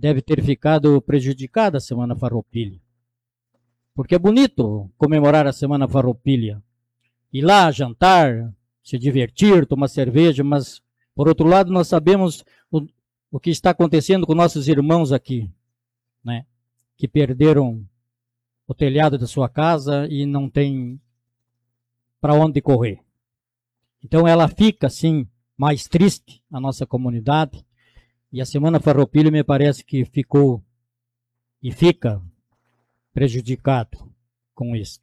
deve ter ficado prejudicada a Semana Farroupilha. Porque é bonito comemorar a Semana Farroupilha. Ir lá, jantar, se divertir, tomar cerveja, mas, por outro lado, nós sabemos o que está acontecendo com nossos irmãos aqui, né? Que perderam o telhado da sua casa e não tem para onde correr. Então ela fica, assim, mais triste, a nossa comunidade, e a Semana Farroupilha me parece que ficou e fica prejudicado com isso.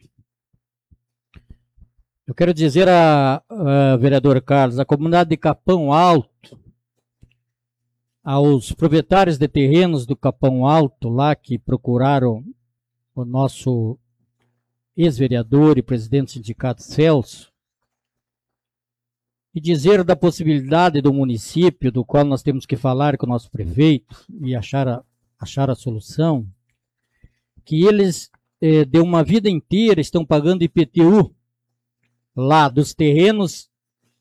Eu quero dizer a vereador Carlos, a comunidade de Capão Alto, aos proprietários de terrenos do Capão Alto, lá que procuraram o nosso ex-vereador e presidente do sindicato Celso, e dizer da possibilidade do município, do qual nós temos que falar com o nosso prefeito e achar a solução, que eles de uma vida inteira estão pagando IPTU lá dos terrenos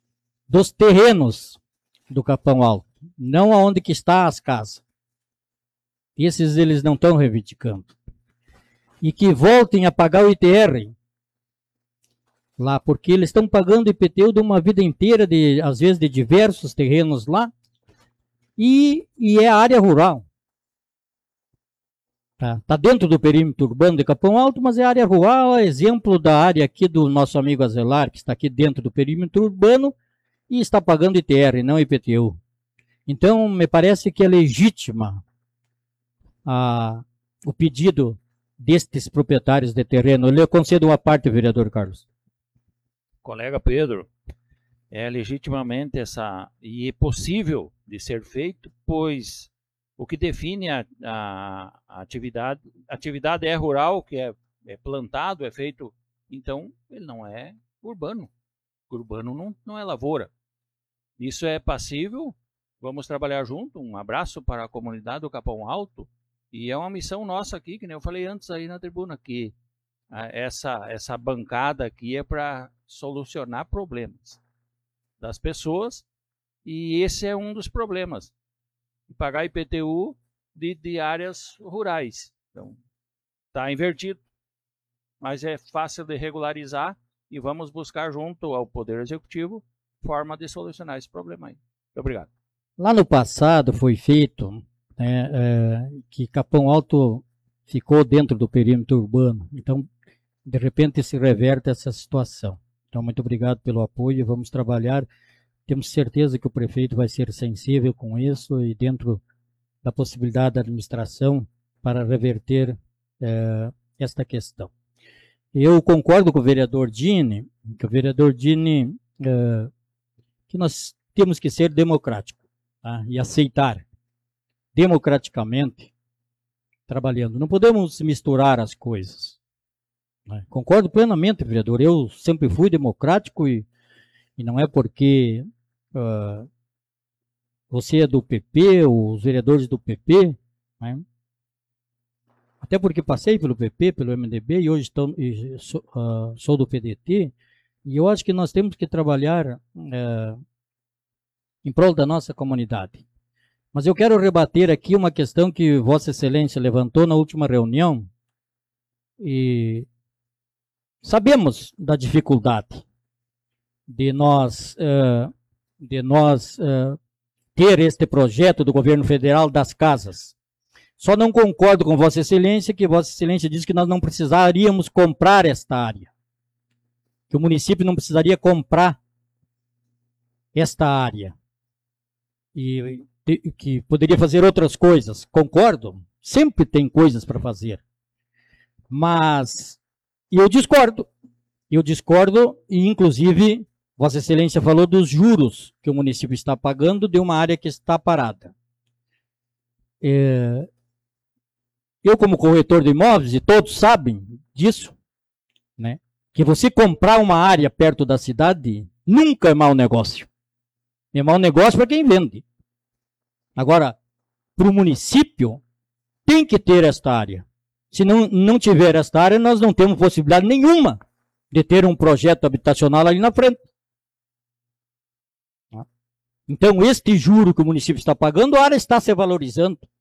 do Capão Alto, não aonde que está as casas. Esses eles não estão reivindicando. E que voltem a pagar o ITR lá, porque eles estão pagando IPTU de uma vida inteira, às vezes de diversos terrenos lá, e é área rural. Tá dentro do perímetro urbano de Capão Alto, mas é área rural, é exemplo da área aqui do nosso amigo Azelar, que está aqui dentro do perímetro urbano e está pagando ITR, não IPTU. Então, me parece que é legítima o pedido destes proprietários de terreno. Eu lhe concedo uma parte, vereador Carlos. Colega Pedro, é legitimamente e é possível de ser feito, pois o que define a atividade é rural, que é plantado, é feito, então ele não é urbano. Urbano não é lavoura. Isso é passível, vamos trabalhar junto, um abraço para a comunidade do Capão Alto, e é uma missão nossa aqui, que nem eu falei antes aí na tribuna, que essa bancada aqui é para solucionar problemas das pessoas, e esse é um dos problemas. Pagar IPTU de áreas rurais. Então, está invertido, mas é fácil de regularizar e vamos buscar junto ao Poder Executivo forma de solucionar esse problema aí. Muito obrigado. Lá no passado foi feito que Capão Alto ficou dentro do perímetro urbano, então de repente se reverte essa situação. Então, muito obrigado pelo apoio, vamos trabalhar. Temos certeza que o prefeito vai ser sensível com isso e dentro da possibilidade da administração para reverter esta questão. Eu concordo com o vereador Dini, que nós temos que ser democráticos, tá? E aceitar democraticamente trabalhando. Não podemos misturar as coisas. Concordo plenamente, vereador. Eu sempre fui democrático e não é porque você é do PP, os vereadores do PP, né? Até porque passei pelo PP, pelo MDB e hoje sou do PDT, e eu acho que nós temos que trabalhar em prol da nossa comunidade. Mas eu quero rebater aqui uma questão que Vossa Excelência levantou na última reunião, e sabemos da dificuldade de nós ter este projeto do governo federal das casas. Só não concordo com Vossa Excelência, que Vossa Excelência diz que nós não precisaríamos comprar esta área, que o município não precisaria comprar esta área, e que poderia fazer outras coisas. Concordo, sempre tem coisas para fazer, mas eu discordo, e inclusive Vossa Excelência falou dos juros que o município está pagando de uma área que está parada. Eu, como corretor de imóveis, e todos sabem disso, né, que você comprar uma área perto da cidade nunca é mau negócio. É mau negócio para quem vende. Agora, para o município, tem que ter esta área. Se não tiver esta área, nós não temos possibilidade nenhuma de ter um projeto habitacional ali na frente. Então, este juro que o município está pagando, a área está se valorizando.